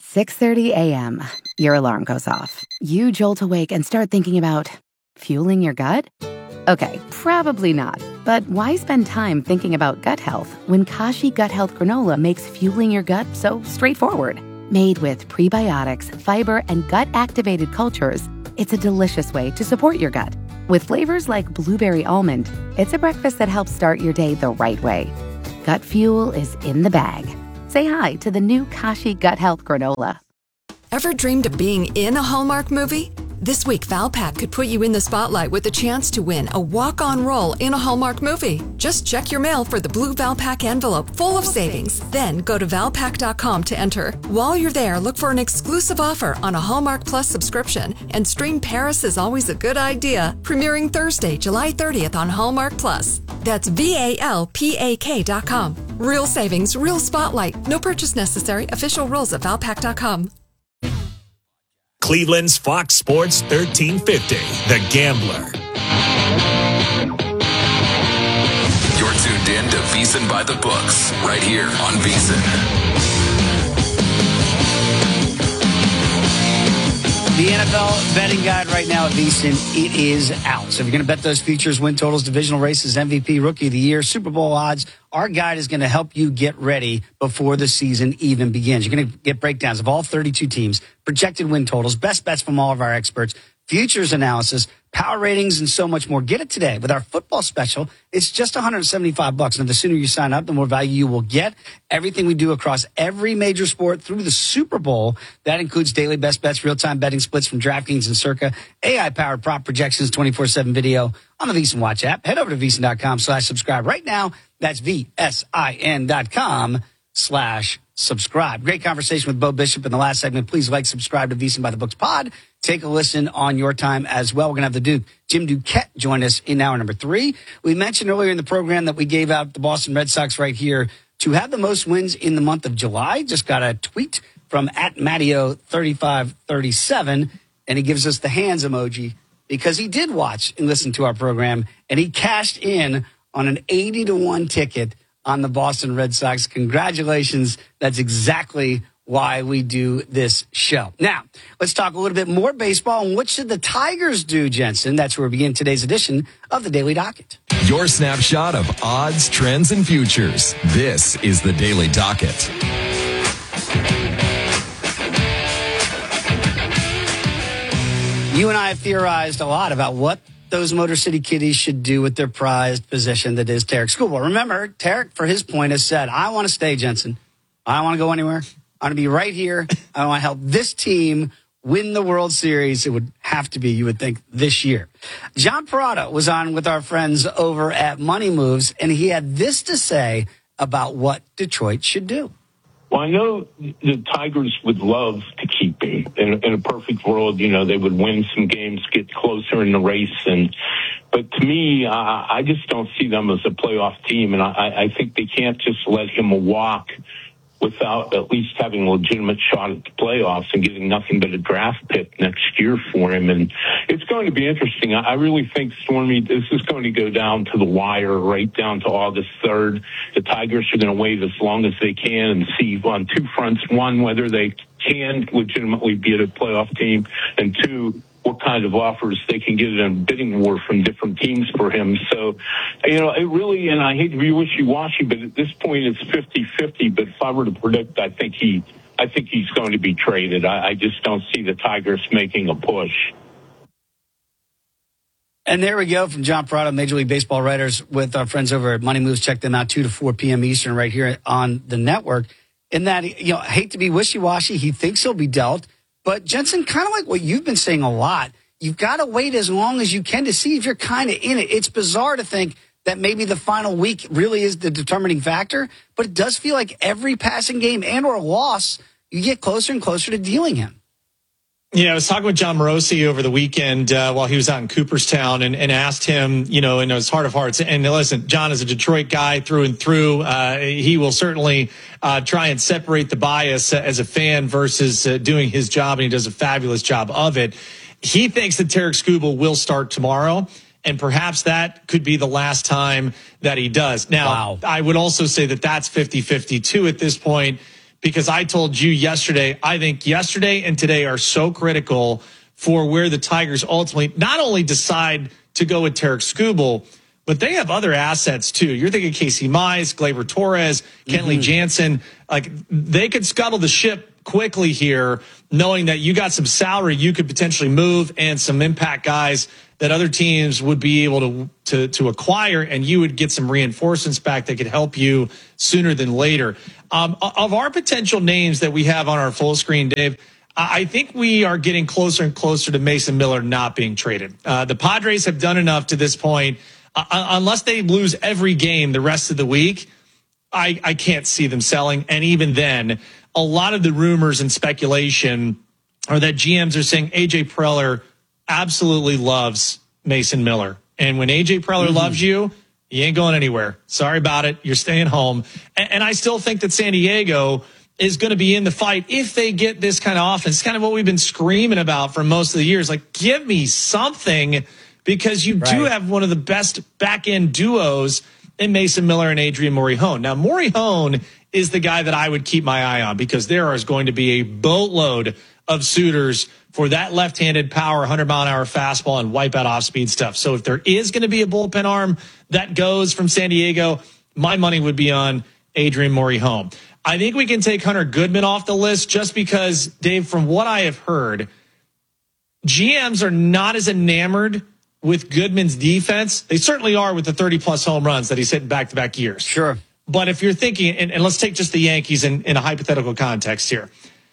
6:30 a.m. Your alarm goes off. You jolt awake and start thinking about fueling your gut? Okay, probably not. But why spend time thinking about gut health when Kashi Gut Health Granola makes fueling your gut so straightforward? Made with prebiotics, fiber, and gut-activated cultures, it's a delicious way to support your gut. With flavors like blueberry almond, it's a breakfast that helps start your day the right way. Gut fuel is in the bag. Say hi to the new Kashi Gut Health Granola.
Ever dreamed of being in a Hallmark movie? This week, Valpak could put you in the spotlight with a chance to win a walk-on role in a Hallmark movie. Just check your mail for the blue Valpak envelope full of savings. Then go to Valpak.com to enter. While you're there, look for an exclusive offer on a Hallmark Plus subscription and stream Paris is Always a Good Idea, premiering Thursday, July 30th on Hallmark Plus. That's VALPAK.com. Real savings, real spotlight. No purchase necessary. Official rules at Valpak.com.
Cleveland's Fox Sports 1350, The Gambler.
You're tuned in to VSiN by the Books, right here on VSiN.
The NFL betting guide right now at VSiN, it is out. So if you're going to bet those futures, win totals, divisional races, MVP, Rookie of the Year, Super Bowl odds, our guide is going to help you get ready before the season even begins. You're going to get breakdowns of all 32 teams, projected win totals, best bets from all of our experts, futures analysis, power ratings, and so much more. Get it today with our football special. It's just $175. And the sooner you sign up, the more value you will get. Everything we do across every major sport through the Super Bowl. That includes daily best bets, real-time betting splits from DraftKings and Circa, AI-powered prop projections, 24/7 video on the VSiN Watch app. Head over to VSiN.com/subscribe right now. That's VSIN.com/subscribe. Great conversation with Bo Bishop in the last segment. Please like, subscribe to VSiN by the Books pod. Take a listen on your time as well. We're going to have the Duke, Jim Duquette, join us in hour number 3. We mentioned earlier in the program that we gave out the Boston Red Sox right here to have the most wins in the month of July. Just got a tweet from @Matteo3537, and he gives us the hands emoji because he did watch and listen to our program, and he cashed in on an 80-1 ticket on the Boston Red Sox. Congratulations. That's exactly why we do this show. Now, let's talk a little bit more baseball. And what should the Tigers do, Jensen? That's where we begin today's edition of the Daily Docket.
Your snapshot of odds, trends, and futures. This is the Daily Docket.
You and I have theorized a lot about what those Motor City Kitties should do with their prized possession that is Tarek Skubal. Remember, Tarek, for his point, has said, I want to stay, Jensen. I don't want to go anywhere. I want to be right here. I want to help this team win the World Series. It would have to be, you would think, this year. John Parada was on with our friends over at Money Moves, and he had this to say about what Detroit should do.
Well, I know the Tigers would love to keep him. In a perfect world, you know, they would win some games, get closer in the race. But to me, I just don't see them as a playoff team. And I think they can't just let him walk without at least having a legitimate shot at the playoffs and getting nothing but a draft pick next year for him. And it's going to be interesting. I really think, Stormy, this is going to go down to the wire, right down to August 3rd. The Tigers are going to wait as long as they can and see on two fronts. One, whether they can legitimately be a playoff team, and two, what kind of offers they can get in a bidding war from different teams for him. So, you know, it really, and I hate to be wishy-washy, but at this point it's 50-50. But if I were to predict, I think he's going to be traded. I just don't see the Tigers making a push.
And there we go from John Parada, Major League Baseball writers, with our friends over at Money Moves. Check them out 2 to 4 p.m. Eastern right here on the network. In that, you know, I hate to be wishy-washy. He thinks he'll be dealt. But, Jensen, kind of like what you've been saying a lot, you've got to wait as long as you can to see if you're kind of in it. It's bizarre to think that maybe the final week really is the determining factor, but it does feel like every passing game and or loss, you get closer and closer to dealing him.
Yeah, I was talking with John Morosi over the weekend while he was out in Cooperstown and asked him, you know, in his heart of hearts. And listen, John is a Detroit guy through and through. He will certainly try and separate the bias as a fan versus doing his job, and he does a fabulous job of it. He thinks that Tarek Skubal will start tomorrow, and perhaps that could be the last time that he does. Now, I would also say that that's 50-50 too at this point, because I told you yesterday, I think yesterday and today are so critical for where the Tigers ultimately not only decide to go with Tarek Skubal, but they have other assets too. You're thinking Casey Mize, Gleyber Torres, Kenley Jansen. Like, they could scuttle the ship quickly here, knowing that you got some salary you could potentially move and some impact guys that other teams would be able to acquire, and you would get some reinforcements back that could help you sooner than later. Of our potential names that we have on our full screen, Dave, I think we are getting closer and closer to Mason Miller not being traded. The Padres have done enough to this point. Unless they lose every game the rest of the week, I can't see them selling. And even then, a lot of the rumors and speculation are that GMs are saying AJ Preller absolutely loves Mason Miller. And when AJ Preller loves you, you ain't going anywhere. Sorry about it. You're staying home. And I still think that San Diego is going to be in the fight if they get this kind of offense. It's kind of what we've been screaming about for most of the years. Like, give me something, because you do have one of the best back-end duos in Mason Miller and Adrian Morejon. Now, Morejon is the guy that I would keep my eye on, because there is going to be a boatload of suitors for that left-handed power, 100-mile-an-hour fastball and wipeout off-speed stuff. So if there is going to be a bullpen arm that goes from San Diego, my money would be on Adrian Morejon. I think we can take Hunter Goodman off the list just because, Dave, from what I have heard, GMs are not as enamored with Goodman's defense. They certainly are with the 30-plus home runs that he's hit in back-to-back years.
Sure.
But if you're thinking, and let's take just the Yankees in a hypothetical context here,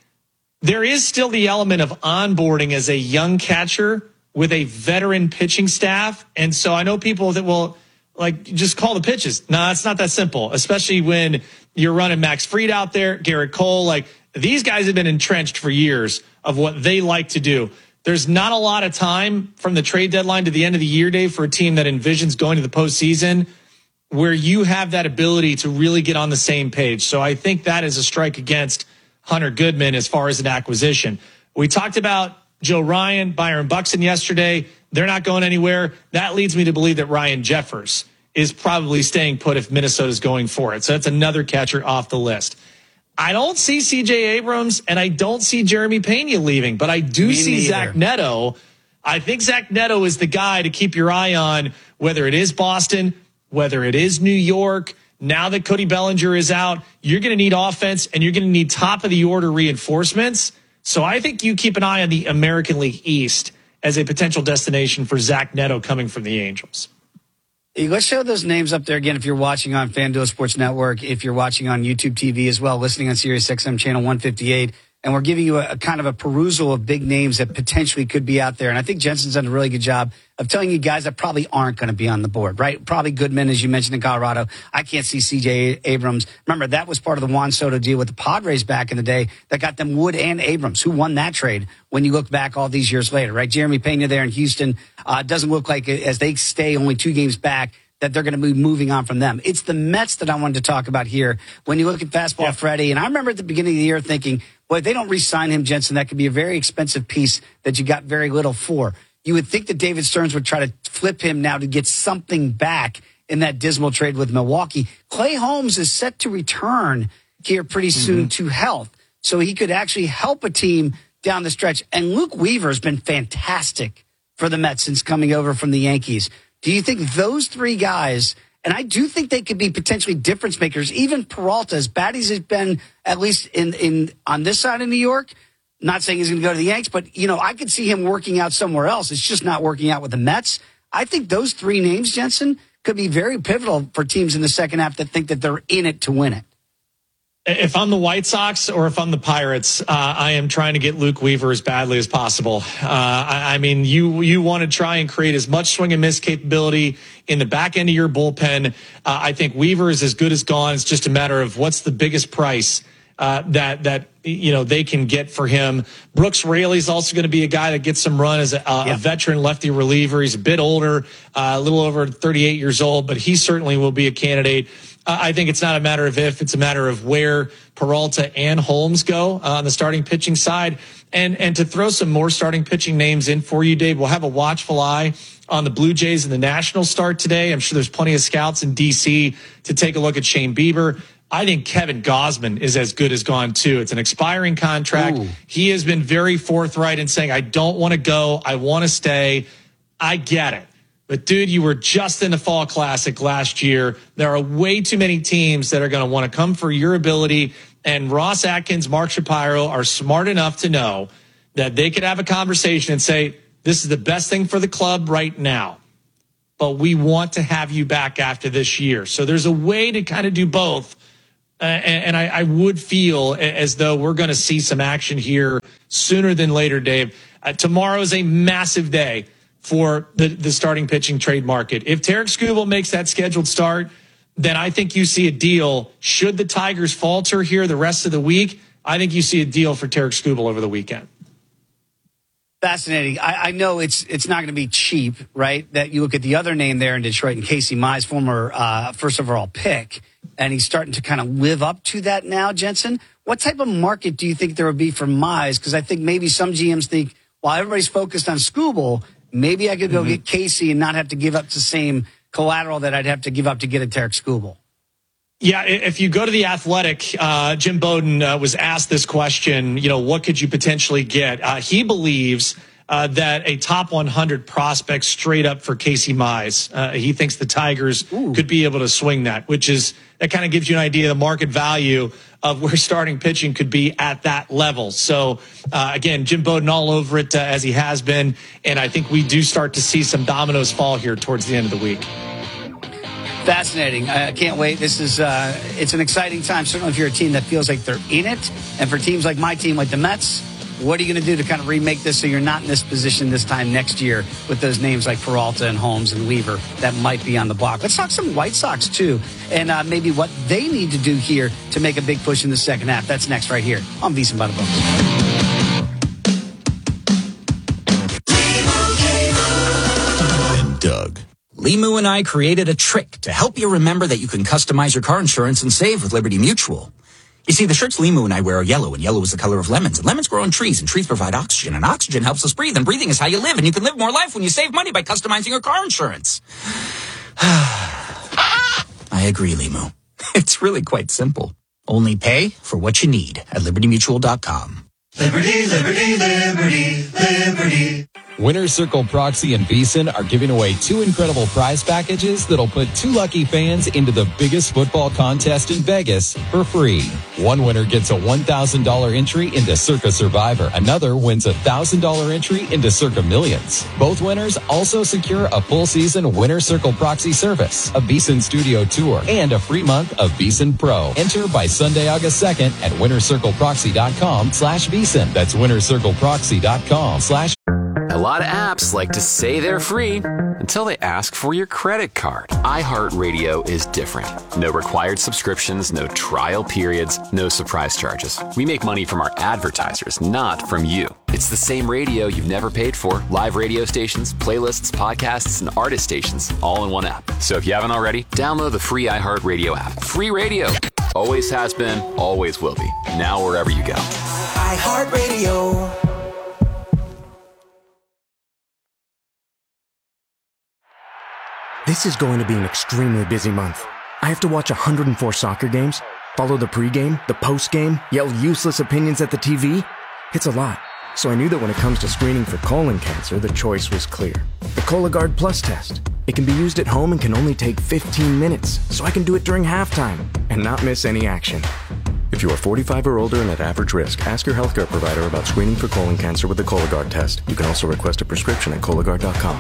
there is still the element of onboarding as a young catcher with a veteran pitching staff. And so I know people that will, like, just call the pitches. No, it's not that simple, especially when you're running Max Fried out there, Garrett Cole. Like, these guys have been entrenched for years of what they like to do. There's not a lot of time from the trade deadline to the end of the year, Dave, for a team that envisions going to the postseason where you have that ability to really get on the same page. So I think that is a strike against Hunter Goodman as far as an acquisition. We talked about Joe Ryan, Byron Buxton yesterday. They're not going anywhere. That leads me to believe that Ryan Jeffers is probably staying put if Minnesota's going for it. So that's another catcher off the list. I don't see C.J. Abrams, and I don't see Jeremy Pena leaving, but I do see Zach Neto. I think Zach Neto is the guy to keep your eye on, whether it is Boston, whether it is New York. Now that Cody Bellinger is out, you're going to need offense, and you're going to need top-of-the-order reinforcements. So I think you keep an eye on the American League East as a potential destination for Zach Neto coming from the Angels.
Hey, let's show those names up there again if you're watching on FanDuel Sports Network, if you're watching on YouTube TV as well, listening on Sirius XM channel 158. And we're giving you a kind of a perusal of big names that potentially could be out there. And I think Jensen's done a really good job of telling you guys that probably aren't going to be on the board, right? Probably Goodman, as you mentioned, in Colorado. I can't see C.J. Abrams. Remember, that was part of the Juan Soto deal with the Padres back in the day that got them Wood and Abrams, who won that trade when you look back all these years later, right? Jeremy Pena there in Houston doesn't look like, as they stay only 2 games back, that they're going to be moving on from them. It's the Mets that I wanted to talk about here. When you look at Fastball Freddie, and I remember at the beginning of the year thinking, boy, if they don't re-sign him, Jensen, that could be a very expensive piece that you got very little for. You would think that David Stearns would try to flip him now to get something back in that dismal trade with Milwaukee. Clay Holmes is set to return here pretty soon to health, so he could actually help a team down the stretch. And Luke Weaver has been fantastic for the Mets since coming over from the Yankees. Do you think those 3 guys, and I do think they could be potentially difference makers, even Peralta, as bad as he's been, at least in on this side of New York, not saying he's going to go to the Yanks, but, you know, I could see him working out somewhere else. It's just not working out with the Mets. I think those 3 names, Jensen, could be very pivotal for teams in the second half that think that they're in it to win it.
If I'm the White Sox or if I'm the Pirates, I am trying to get Luke Weaver as badly as possible. I mean, you want to try and create as much swing and miss capability in the back end of your bullpen. I think Weaver is as good as gone. It's just a matter of what's the biggest price that you know they can get for him. Brooks Raley's also going to be a guy that gets some run as a veteran lefty reliever. He's a bit older, a little over 38 years old, but he certainly will be a candidate. I think it's not a matter of if, it's a matter of where Peralta and Holmes go on the starting pitching side. And to throw some more starting pitching names in for you, Dave, we'll have a watchful eye on the Blue Jays and the Nationals start today. I'm sure there's plenty of scouts in D.C. to take a look at Shane Bieber. I think Kevin Gosman is as good as gone too. It's an expiring contract. Ooh. He has been very forthright in saying, I don't want to go. I want to stay. I get it. But, dude, you were just in the Fall Classic last year. There are way too many teams that are going to want to come for your ability. And Ross Atkins, Mark Shapiro are smart enough to know that they could have a conversation and say, this is the best thing for the club right now. But we want to have you back after this year. So there's a way to kind of do both. And I would feel as though we're going to see some action here sooner than later, Dave. Tomorrow is a massive day for the starting pitching trade market. If Tarik Skubal makes that scheduled start, then I think you see a deal. Should the Tigers falter here the rest of the week, I think you see a deal for Tarik Skubal over the weekend.
Fascinating. I know it's not going to be cheap, right? That you look at the other name there in Detroit, and Casey Mize, former first overall pick, and he's starting to kind of live up to that now, Jensen. What type of market do you think there would be for Mize? Because I think maybe some GMs think, while everybody's focused on Skubal, maybe I could go get Casey and not have to give up the same collateral that I'd have to give up to get a Tarik Skubal.
Yeah, if you go to The Athletic, Jim Bowden was asked this question, what could you potentially get? He believes that a top 100 prospect straight up for Casey Mize. He thinks the Tigers could be able to swing that kind of gives you an idea of the market value of where starting pitching could be at that level. So, again, Jim Bowden all over it as he has been. And I think we do start to see some dominoes fall here towards the end of the week.
Fascinating. I can't wait. This is it's an exciting time, certainly if you're a team that feels like they're in it. And for teams like my team, like the Mets, what are you going to do to kind of remake this so you're not in this position this time next year with those names like Peralta and Holmes and Weaver that might be on the block? Let's talk some White Sox, too, and maybe what they need to do here to make a big push in the second half. That's next right here on VSiN by the Books.
Doug. Limu and I created a trick to help you remember that you can customize your car insurance and save with Liberty Mutual. You see, the shirts Limu and I wear are yellow, and yellow is the color of lemons. And lemons grow on trees, and trees provide oxygen, and oxygen helps us breathe, and breathing is how you live. And you can live more life when you save money by customizing your car insurance. I agree, Limu. It's really quite simple. Only pay for what you need at LibertyMutual.com.
Liberty, liberty, liberty, liberty.
Winner Circle Proxy and VSiN are giving away 2 incredible prize packages that'll put 2 lucky fans into the biggest football contest in Vegas for free. One winner gets a $1,000 entry into Circa Survivor. Another wins a $1,000 entry into Circa Millions. Both winners also secure a full season Winner Circle Proxy service, a VSiN studio tour, and a free month of VSiN Pro. Enter by Sunday, August 2nd at winnercircleproxy.com/VSiN. That's winnercircleproxy.com/.
A lot of apps like to say they're free until they ask for your credit card. iHeartRadio is different. No required subscriptions, no trial periods, no surprise charges. We make money from our advertisers, not from you. It's the same radio you've never paid for. Live radio stations, playlists, podcasts, and artist stations, all in one app. So if you haven't already, download the free iHeartRadio app. Free radio. Always has been, always will be. Now wherever you go.
iHeartRadio.
This is going to be an extremely busy month. I have to watch 104 soccer games, follow the pregame, the postgame, yell useless opinions at the TV. It's a lot. So I knew that when it comes to screening for colon cancer, the choice was clear. The Cologuard Plus test. It can be used at home and can only take 15 minutes, so I can do it during halftime and not miss any action. If you are 45 or older and at average risk, ask your healthcare provider about screening for colon cancer with the Cologuard test. You can also request a prescription at Cologuard.com.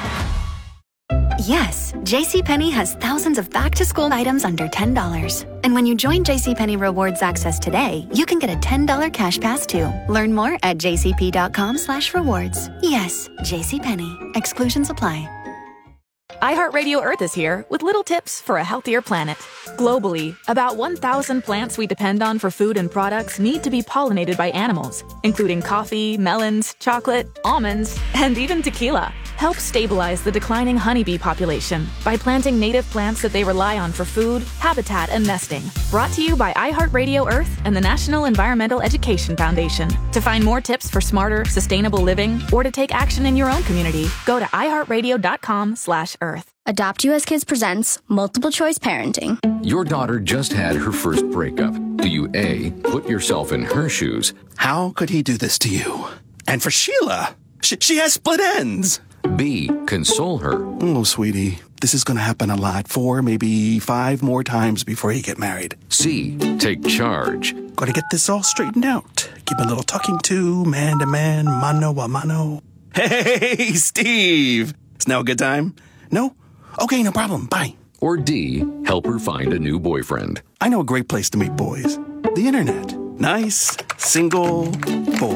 Yes, JCPenney has thousands of back-to-school items under $10. And when you join JCPenney Rewards Access today, you can get a $10 cash pass too. Learn more at jcp.com/rewards. Yes, JCPenney. Exclusions apply.
iHeartRadio Earth is here with little tips for a healthier planet. Globally, about 1,000 plants we depend on for food and products need to be pollinated by animals, including coffee, melons, chocolate, almonds, and even tequila. Help stabilize the declining honeybee population by planting native plants that they rely on for food, habitat, and nesting. Brought to you by iHeartRadio Earth and the National Environmental Education Foundation. To find more tips for smarter, sustainable living, or to take action in your own community, go to iHeartRadio.com/Earth.
Adopt US Kids presents Multiple Choice Parenting.
Your daughter just had her first breakup. Do you A, put yourself in her shoes?
How could he do this to you? And for Sheila, she has split ends.
B, console her.
Oh, sweetie, this is going to happen a lot. 4, maybe 5 more times before you get married.
C, take charge.
Got to get this all straightened out. Give a little talking to, man to man, mano a mano. Hey, Steve. It's now a good time? No? Okay, no problem. Bye.
Or D, help her find a new boyfriend.
I know a great place to meet boys. The internet. Nice, single, boy.